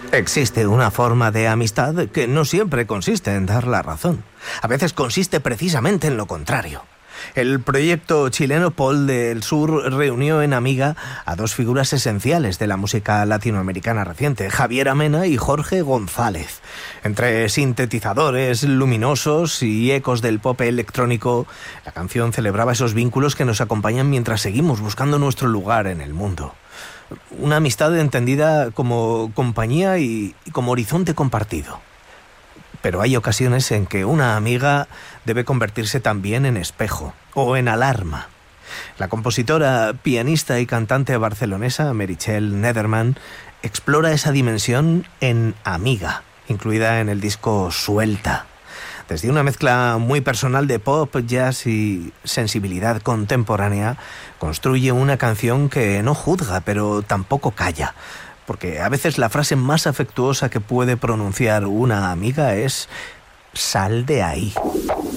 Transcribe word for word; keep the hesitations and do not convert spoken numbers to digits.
Existe una forma de amistad que no siempre consiste en dar la razón. A veces consiste precisamente en lo contrario. El proyecto chileno Pol del Sur reunió en Amiga a dos figuras esenciales de la música latinoamericana reciente, Javier Amena y Jorge González. Entre sintetizadores luminosos y ecos del pop electrónico, la canción celebraba esos vínculos que nos acompañan mientras seguimos buscando nuestro lugar en el mundo. Una amistad entendida como compañía y como horizonte compartido. Pero hay ocasiones en que una amiga debe convertirse también en espejo o en alarma. La compositora, pianista y cantante barcelonesa Meritxell Nederman explora esa dimensión en Amiga, incluida en el disco Suelta. Desde una mezcla muy personal de pop, jazz y sensibilidad contemporánea, construye una canción que no juzga, pero tampoco calla. Porque a veces la frase más afectuosa que puede pronunciar una amiga es: sal de ahí.